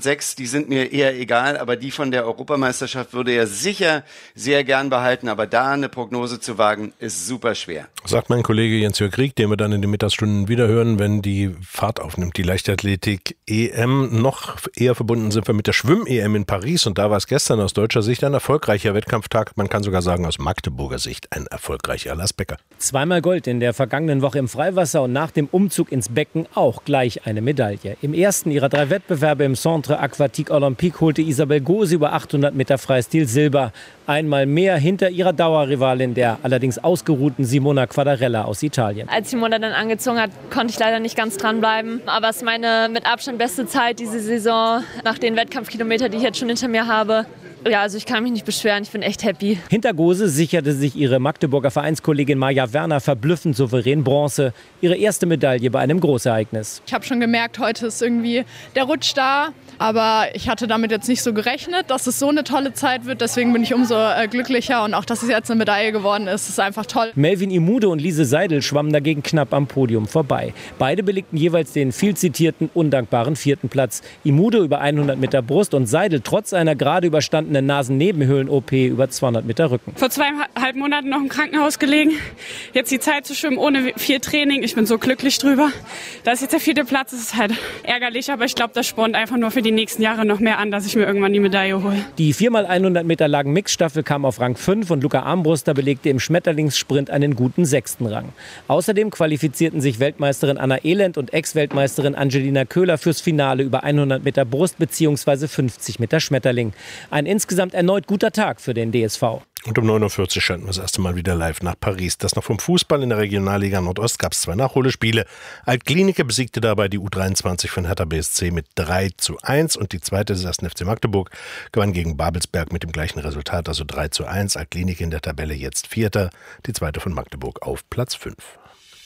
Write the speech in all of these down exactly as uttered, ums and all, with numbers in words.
sechs, die sind mir eher egal, aber die von der Europameisterschaft würde er sicher sehr gern behalten, aber da eine Prognose zu wagen, ist super schwer. Sagt mein Kollege Jens-Jörg Krieg, den wir dann in den Mittagsstunden wieder hören, wenn die Fahrt aufnimmt, die Leichtathletik-E M. Noch eher verbunden sind wir mit der Schwimm-E M in Paris und da war es gestern aus deutscher Sicht ein erfolgreicher Wettkampftag, man kann sogar sagen aus Magdeburger Sicht ein erfolgreicher. Lars Becker. Zweimal Gold in der vergangenen Woche im Freiwasser und nach dem Umzug ins Becken auch gleich eine Medaille. Im ersten ihrer drei Wettbewerbe im Centre Aquatique Olympique holte Isabel Gose über achthundert Meter Freistil Silber. Einmal mehr hinter ihrer Dauerrivalin, der allerdings ausgeruhten Simona Quadarella aus Italien. Als Simona dann angezogen hat, konnte ich leider nicht ganz dranbleiben. Aber es ist meine mit Abstand beste Zeit diese Saison, nach den Wettkampfkilometern, die ich jetzt schon hinter mir habe. Ja, also ich kann mich nicht beschweren, ich bin echt happy. Hinter Gose sicherte sich ihre Magdeburger Vereinskollegin Maja Werner verblüffend souverän Bronze. Ihre erste Medaille bei einem Großereignis. Ich habe schon gemerkt, heute ist irgendwie der Rutsch da. Aber ich hatte damit jetzt nicht so gerechnet, dass es so eine tolle Zeit wird. Deswegen bin ich umso äh, glücklicher und auch, dass es jetzt eine Medaille geworden ist, ist einfach toll. Melvin Imude und Lise Seidel schwammen dagegen knapp am Podium vorbei. Beide belegten jeweils den viel zitierten, undankbaren vierten Platz. Imude über hundert Meter Brust und Seidel trotz einer gerade überstandenen Nasennebenhöhlen-O P über zweihundert Meter Rücken. Vor zweieinhalb Monaten noch im Krankenhaus gelegen. Jetzt die Zeit zu schwimmen ohne viel Training. Ich bin so glücklich drüber. Da ist jetzt der vierte Platz. Das ist halt ärgerlich, aber ich glaube, das spornt einfach nur für die nächsten Jahre noch mehr an, dass ich mir irgendwann die Medaille hole. Die vier mal hundert Meter langen Mixstaffel kam auf Rang fünf und Luca Armbruster belegte im Schmetterlingssprint einen guten sechsten Rang. Außerdem qualifizierten sich Weltmeisterin Anna Elend und Ex-Weltmeisterin Angelina Köhler fürs Finale über hundert Meter Brust bzw. fünfzig Meter Schmetterling. Ein insgesamt erneut guter Tag für den D S V. Und um neun Uhr vierzig schalten wir das erste Mal wieder live nach Paris. Das noch vom Fußball. In der Regionalliga Nordost gab es zwei Nachholespiele. Alt-Klinike besiegte dabei die U dreiundzwanzig von Hertha B S C mit drei zu eins. Und die zweite des ersten F C Magdeburg gewann gegen Babelsberg mit dem gleichen Resultat, also drei zu eins. Alt-Klinike in der Tabelle jetzt Vierter. Die zweite von Magdeburg auf Platz fünf.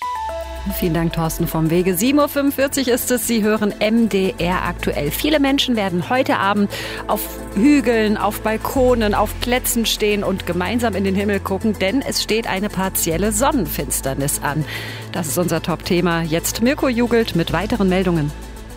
Vielen Dank, Thorsten vom Wege. sieben Uhr fünfundvierzig ist es. Sie hören M D R aktuell. Viele Menschen werden heute Abend auf Hügeln, auf Balkonen, auf Plätzen stehen und gemeinsam in den Himmel gucken, denn es steht eine partielle Sonnenfinsternis an. Das ist unser Top-Thema. Jetzt Mirko Jugelt mit weiteren Meldungen.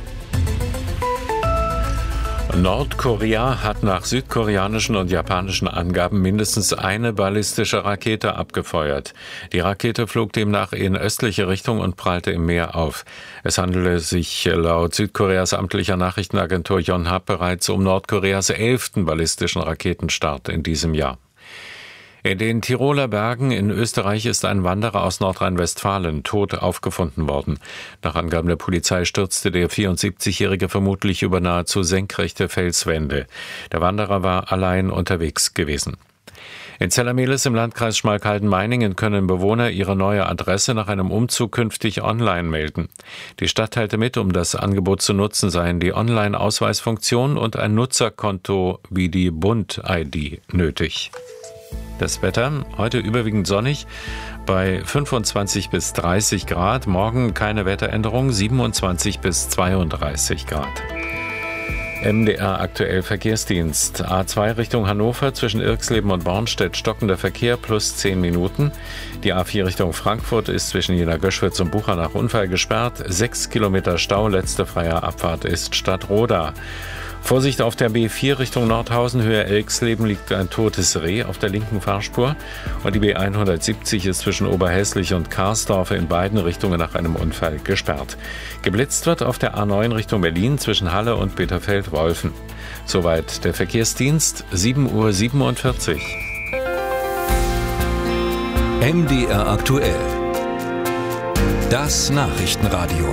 Nordkorea hat nach südkoreanischen und japanischen Angaben mindestens eine ballistische Rakete abgefeuert. Die Rakete flog demnach in östliche Richtung und prallte im Meer auf. Es handelte sich laut Südkoreas amtlicher Nachrichtenagentur Yonhap bereits um Nordkoreas elften ballistischen Raketenstart in diesem Jahr. In den Tiroler Bergen in Österreich ist ein Wanderer aus Nordrhein-Westfalen tot aufgefunden worden. Nach Angaben der Polizei stürzte der vierundsiebzigjährige vermutlich über nahezu senkrechte Felswände. Der Wanderer war allein unterwegs gewesen. In Zellermelis im Landkreis Schmalkalden-Meiningen können Bewohner ihre neue Adresse nach einem Umzug künftig online melden. Die Stadt teilte mit, um das Angebot zu nutzen, seien die Online-Ausweisfunktion und ein Nutzerkonto wie die Bund-I D nötig. Das Wetter, heute überwiegend sonnig, bei fünfundzwanzig bis dreißig Grad. Morgen keine Wetteränderung, siebenundzwanzig bis zweiunddreißig Grad. M D R aktuell Verkehrsdienst. A zwei Richtung Hannover zwischen Irxleben und Bornstedt stockender Verkehr plus zehn Minuten. Die A vier Richtung Frankfurt ist zwischen Jena Göschwitz und Bucha nach Unfall gesperrt. Sechs Kilometer Stau, letzte freie Abfahrt ist Stadtroda. Vorsicht auf der B vier Richtung Nordhausen, Höhe Elxleben liegt ein totes Reh auf der linken Fahrspur. Und die B hundertsiebzig ist zwischen Oberhäslich und Karsdorf in beiden Richtungen nach einem Unfall gesperrt. Geblitzt wird auf der A neun Richtung Berlin zwischen Halle und Bitterfeld-Wolfen. Soweit der Verkehrsdienst, sieben Uhr siebenundvierzig. M D R aktuell. Das Nachrichtenradio.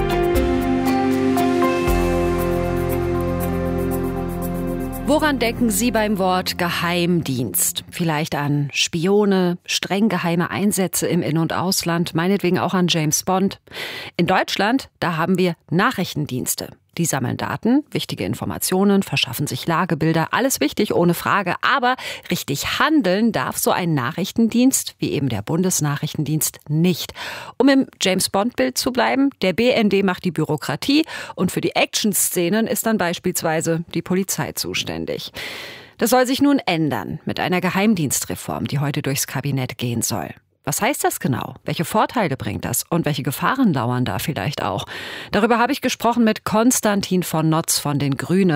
Woran denken Sie beim Wort Geheimdienst? Vielleicht an Spione, streng geheime Einsätze im In- und Ausland, meinetwegen auch an James Bond. In Deutschland, da haben wir Nachrichtendienste. Die sammeln Daten, wichtige Informationen, verschaffen sich Lagebilder, alles wichtig, ohne Frage. Aber richtig handeln darf so ein Nachrichtendienst, wie eben der Bundesnachrichtendienst, nicht. Um im James-Bond-Bild zu bleiben, der B N D macht die Bürokratie und für die Action-Szenen ist dann beispielsweise die Polizei zuständig. Das soll sich nun ändern mit einer Geheimdienstreform, die heute durchs Kabinett gehen soll. Was heißt das genau? Welche Vorteile bringt das? Und welche Gefahren lauern da vielleicht auch? Darüber habe ich gesprochen mit Konstantin von Notz von den Grünen.